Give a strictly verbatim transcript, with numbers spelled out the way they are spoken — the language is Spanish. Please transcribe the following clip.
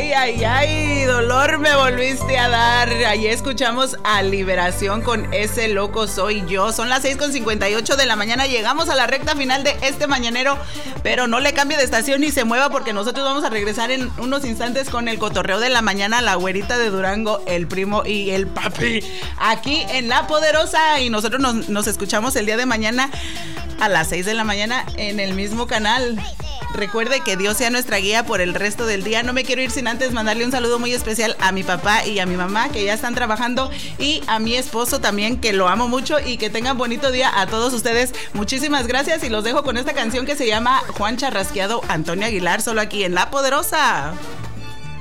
Ay, ay, ay, dolor me volviste a dar. Allí escuchamos a Liberación con Ese Loco Soy Yo. Son las seis con cincuenta y ocho de la mañana. Llegamos a la recta final de este mañanero, pero no le cambie de estación ni se mueva porque nosotros vamos a regresar en unos instantes con el cotorreo de la mañana, la güerita de Durango, el primo y el papi, aquí en La Poderosa. Y nosotros nos, nos escuchamos el día de mañana a las seis de la mañana en el mismo canal. Recuerde que Dios sea nuestra guía por el resto del día. No me quiero ir sin antes mandarle un saludo muy especial a mi papá y a mi mamá que ya están trabajando, y a mi esposo también, que lo amo mucho, y que tengan bonito día a todos ustedes. Muchísimas gracias y los dejo con esta canción que se llama Juan Charrasqueado, Antonio Aguilar, solo aquí en La Poderosa.